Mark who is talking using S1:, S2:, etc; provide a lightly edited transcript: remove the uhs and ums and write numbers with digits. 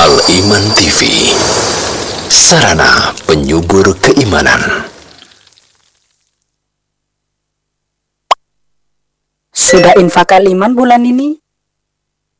S1: Al-Iman TV, sarana penyubur keimanan.
S2: Sudah infak Al-Iman bulan ini?